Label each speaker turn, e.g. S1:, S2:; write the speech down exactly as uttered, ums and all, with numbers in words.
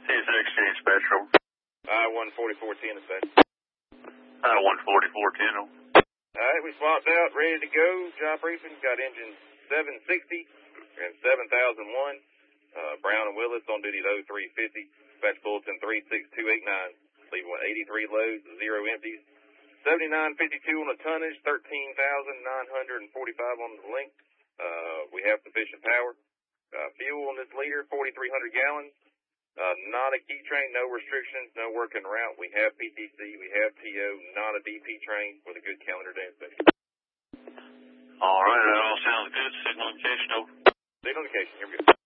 S1: ten sixteen Spectrum.
S2: I one forty-four ten is back.
S1: I one forty-four ten.
S2: Alright, we swapped out, ready to go. Job briefing, got engine seven sixty and seven thousand one. Uh, Brown and Willis on duty load three fifty. Dispatch bulletin three six two eight nine. Leave one eighty-three loads, zero empties. seventy-nine fifty-two on the tonnage, thirteen thousand nine hundred forty-five on the length. Uh, we have sufficient power. Uh, fuel on this leader, forty-three hundred gallons. Uh, not a key train, no restrictions, no working route. We have P T C, we have T O, not a D P train with a good calendar day inspection.
S1: All right, that all sounds good. Signal indication over.
S2: Signal indication, you're good.